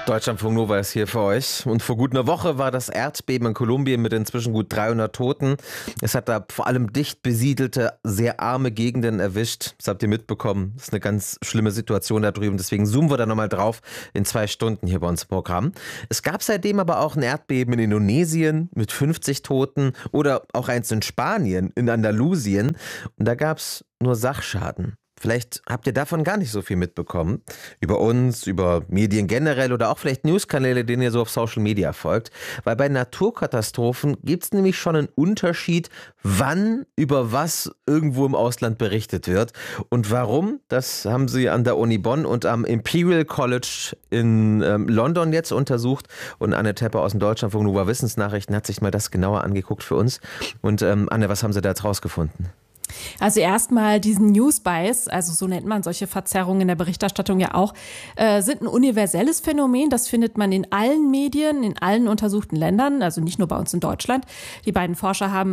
Deutschlandfunk Nova ist hier für euch. Und vor gut einer Woche war das Erdbeben in Kolumbien mit inzwischen gut 300 Toten. Es hat da vor allem dicht besiedelte, sehr arme Gegenden erwischt. Das habt ihr mitbekommen. Das ist eine ganz schlimme Situation da drüben. Deswegen zoomen wir da nochmal drauf in 2 Stunden hier bei uns im Programm. Es gab seitdem aber auch ein Erdbeben in Indonesien mit 50 Toten oder auch eins in Spanien, in Andalusien. Und da gab es nur Sachschaden. Vielleicht habt ihr davon gar nicht so viel mitbekommen. Über uns, über Medien generell oder auch vielleicht Newskanäle, denen ihr so auf Social Media folgt. Weil bei Naturkatastrophen gibt es nämlich schon einen Unterschied, wann über was irgendwo im Ausland berichtet wird. Und warum, das haben sie an der Uni Bonn und am Imperial College in London jetzt untersucht. Und Anne Tepper aus dem Deutschlandfunk Nova Wissensnachrichten hat sich mal das genauer angeguckt für uns. Und Anne, was haben sie da jetzt rausgefunden? Also erstmal diesen News Bias, also so nennt man solche Verzerrungen in der Berichterstattung ja auch, sind ein universelles Phänomen. Das findet man in allen Medien, in allen untersuchten Ländern, also nicht nur bei uns in Deutschland. Die beiden Forscher haben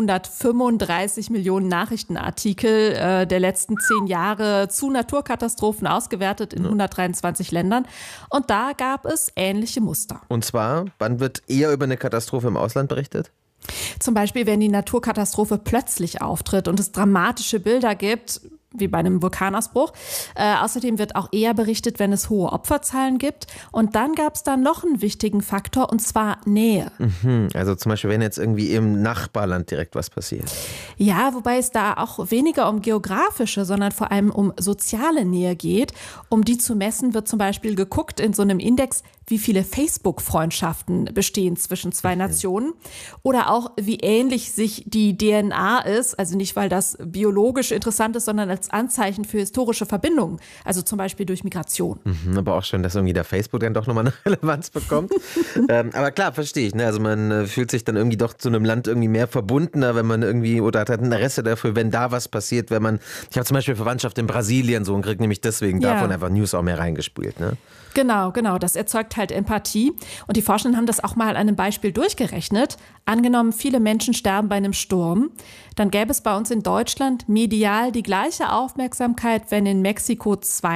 135 Millionen Nachrichtenartikel der letzten 10 Jahre zu Naturkatastrophen ausgewertet in 123 Ländern. Und da gab es ähnliche Muster. Und zwar, wann wird eher über eine Katastrophe im Ausland berichtet? Zum Beispiel, wenn die Naturkatastrophe plötzlich auftritt und es dramatische Bilder gibt, wie bei einem Vulkanausbruch. Außerdem wird auch eher berichtet, wenn es hohe Opferzahlen gibt. Und dann gab es da noch einen wichtigen Faktor, und zwar Nähe. Also zum Beispiel, wenn jetzt irgendwie im Nachbarland direkt was passiert. Ja, wobei es da auch weniger um geografische, sondern vor allem um soziale Nähe geht. Um die zu messen, wird zum Beispiel geguckt in so einem Index, wie viele Facebook-Freundschaften bestehen zwischen 2 Nationen. Oder auch, wie ähnlich sich die DNA ist. Also nicht, weil das biologisch interessant ist, sondern als Anzeichen für historische Verbindungen. Also zum Beispiel durch Migration. Aber auch schön, dass irgendwie der Facebook dann doch nochmal eine Relevanz bekommt. Aber klar, verstehe ich. Ne? Also man fühlt sich dann irgendwie doch zu einem Land irgendwie mehr verbundener, wenn man irgendwie, oder hat Interesse dafür, wenn da was passiert. Ich habe zum Beispiel Verwandtschaft in Brasilien so und kriege nämlich deswegen davon einfach News auch mehr reingespielt. Ne? Genau. Das erzeugt halt Empathie. Und die Forschenden haben das auch mal an einem Beispiel durchgerechnet. Angenommen, viele Menschen sterben bei einem Sturm, dann gäbe es bei uns in Deutschland medial die gleiche Aufmerksamkeit, wenn in Mexiko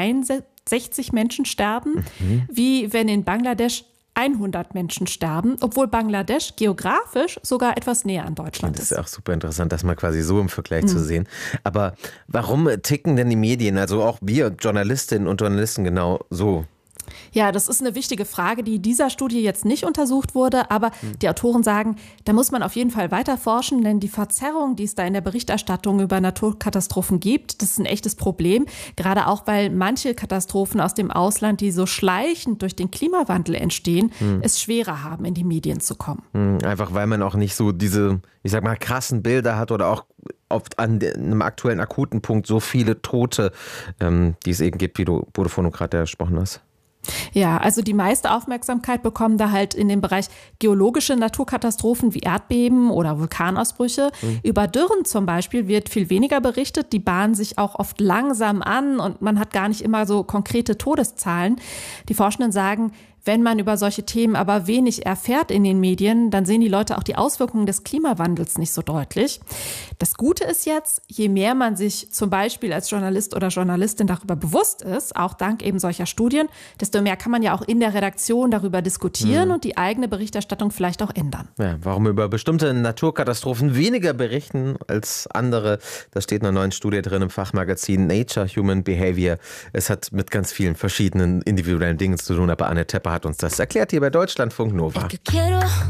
62 Menschen sterben, wie wenn in Bangladesch 100 Menschen sterben, obwohl Bangladesch geografisch sogar etwas näher an Deutschland ist. Das ist ja auch super interessant, das mal quasi so im Vergleich zu sehen. Aber warum ticken denn die Medien, also auch wir Journalistinnen und Journalisten genau so? Ja, das ist eine wichtige Frage, die in dieser Studie jetzt nicht untersucht wurde, aber die Autoren sagen, da muss man auf jeden Fall weiter forschen, denn die Verzerrung, die es da in der Berichterstattung über Naturkatastrophen gibt, das ist ein echtes Problem, gerade auch, weil manche Katastrophen aus dem Ausland, die so schleichend durch den Klimawandel entstehen, es schwerer haben, in die Medien zu kommen. Einfach weil man auch nicht so diese, ich sag mal, krassen Bilder hat oder auch oft an einem aktuellen akuten Punkt so viele Tote, die es eben gibt, wie du vorhin gerade gesprochen hast. Ja, also die meiste Aufmerksamkeit bekommen da halt in dem Bereich geologische Naturkatastrophen wie Erdbeben oder Vulkanausbrüche. Über Dürren zum Beispiel wird viel weniger berichtet. Die bahnen sich auch oft langsam an und man hat gar nicht immer so konkrete Todeszahlen. Die Forschenden sagen, wenn man über solche Themen aber wenig erfährt in den Medien, dann sehen die Leute auch die Auswirkungen des Klimawandels nicht so deutlich. Das Gute ist jetzt, je mehr man sich zum Beispiel als Journalist oder Journalistin darüber bewusst ist, auch dank eben solcher Studien, desto mehr kann man ja auch in der Redaktion darüber diskutieren und die eigene Berichterstattung vielleicht auch ändern. Ja, warum über bestimmte Naturkatastrophen weniger berichten als andere, das steht in einer neuen Studie drin im Fachmagazin Nature Human Behavior. Es hat mit ganz vielen verschiedenen individuellen Dingen zu tun, aber Anne Tepper hat uns das erklärt hier bei Deutschlandfunk Nova.